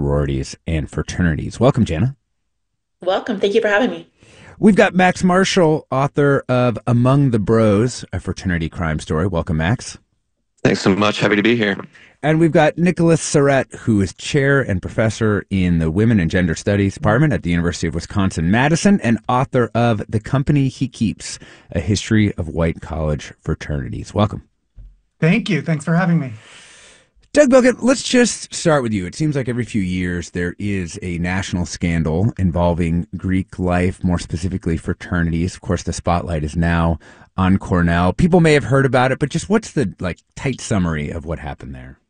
sororities and fraternities. Welcome, Jana. Welcome. Thank you for having me. We've got Max Marshall, author of Among the Bros, a fraternity crime story. Welcome, Max. Thanks so much. Happy to be here. And we've got Nicholas Surratt, who is chair and professor in the Women and Gender Studies Department at the University of Wisconsin-Madison and author of The Company He Keeps, A History of White College Fraternities. Welcome. Thank you. Thanks for having me. Doug Bilgin, let's just start with you. It seems like every few years there is a national scandal involving Greek life, more specifically fraternities. Of course, the spotlight is now on Cornell. People may have heard about it, but just what's the tight summary of what happened there?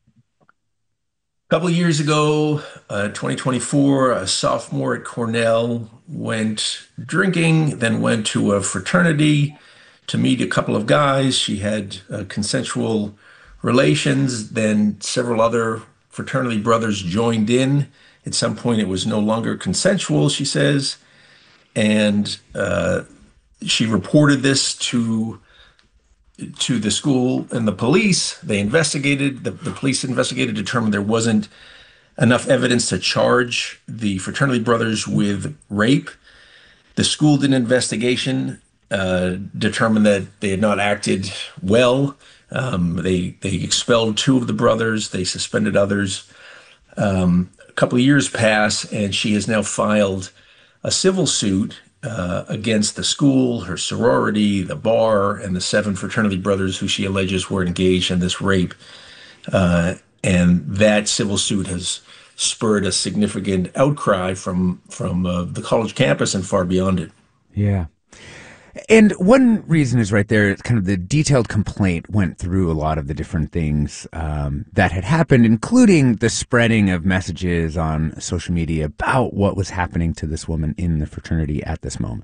A couple of years ago, 2024, a sophomore at Cornell went drinking, then went to a fraternity to meet a couple of guys. She had consensual relations. Then several other fraternity brothers joined in. At some point, it was no longer consensual, she says. And she reported this to the school and the police. They investigated. The police investigated, determined there wasn't enough evidence to charge the fraternity brothers with rape. The school did an investigation, determined that they had not acted well. They expelled two of the brothers. They suspended others. A couple of years pass, and she has now filed a civil suit against the school, her sorority, the bar, and the 7 fraternity brothers who she alleges were engaged in this rape. And that civil suit has spurred a significant outcry from the college campus and far beyond it. Yeah. And one reason is right there, it's kind of the detailed complaint went through a lot of the different things that had happened, including the spreading of messages on social media about what was happening to this woman in the fraternity at this moment.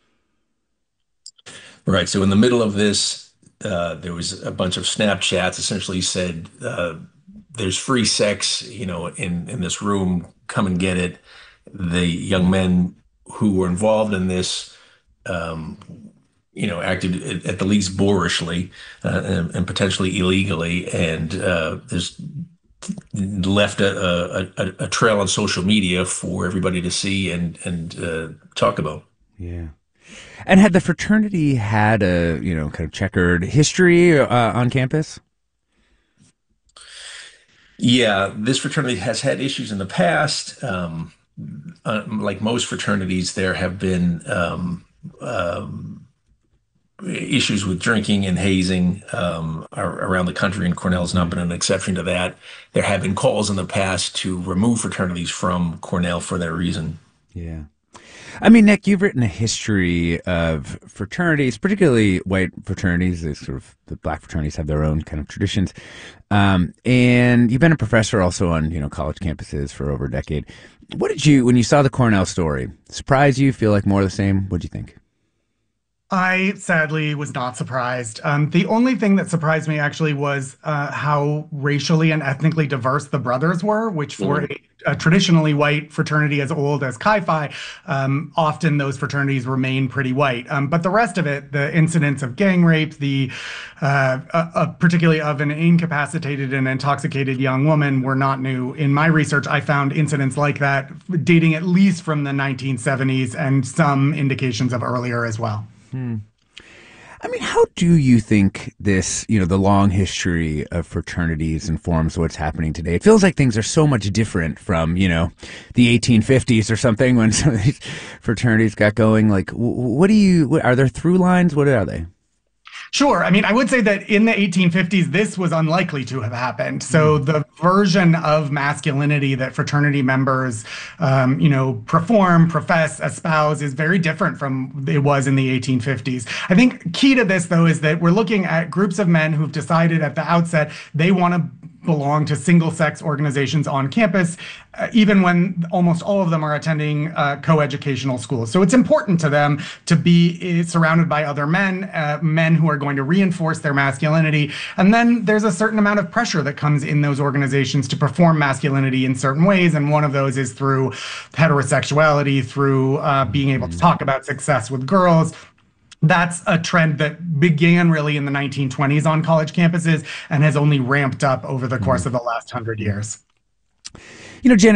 Right. So in the middle of this, there was a bunch of Snapchats essentially said, there's free sex, in this room, come and get it. The young men who were involved in this acted at the least boorishly and potentially illegally, and there's left a trail on social media for everybody to see and talk about. Yeah. And had the fraternity had a kind of checkered history on campus? Yeah, this fraternity has had issues in the past. Like most fraternities, there have been issues with drinking and hazing around the country, and Cornell has not been an exception to that. There have been calls in the past to remove fraternities from Cornell for that reason. Yeah. I mean, Nick, you've written a history of fraternities, particularly white fraternities. The black fraternities have their own kind of traditions. And you've been a professor also on, college campuses for over a decade. What did you, when you saw the Cornell story, surprise you, feel like more of the same? What'd you think? I sadly was not surprised. The only thing that surprised me actually was how racially and ethnically diverse the brothers were, which for a traditionally white fraternity as old as Chi Phi, often those fraternities remain pretty white. But the rest of it, the incidents of gang rape, particularly of an incapacitated and intoxicated young woman, were not new. In my research, I found incidents like that dating at least from the 1970s and some indications of earlier as well. I mean, how do you think this, the long history of fraternities informs what's happening today? It feels like things are so much different from, the 1850s or something when some of these fraternities got going. Like, are there through lines? What are they? Sure. I mean, I would say that in the 1850s, this was unlikely to have happened. So the version of masculinity that fraternity members, perform, profess, espouse is very different from it was in the 1850s. I think key to this, though, is that we're looking at groups of men who've decided at the outset they want to belong to single-sex organizations on campus, even when almost all of them are attending co-educational schools. So it's important to them to be surrounded by other men, men who are going to reinforce their masculinity. And then there's a certain amount of pressure that comes in those organizations to perform masculinity in certain ways. And one of those is through heterosexuality, through being able to talk about success with girls. That's a trend that began really in the 1920s on college campuses and has only ramped up over the course of the last 100 years. Jen,